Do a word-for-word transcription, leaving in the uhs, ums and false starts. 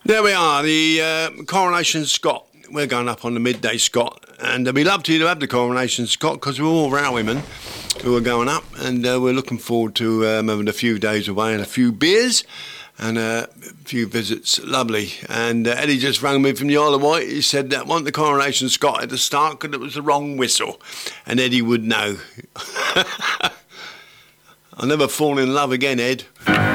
There we are, the uh, Coronation Scot. We're going up on the midday Scot, and uh, we'd love to have the Coronation Scot because we're all row women who are going up, and uh, we're looking forward to um, having a few days away and a few beers and uh, a few visits. Lovely. And uh, Eddie just rang me from the Isle of Wight. He said that want the Coronation Scot at the start because it was the wrong whistle, and Eddie would know. I'll never fall in love again, Ed.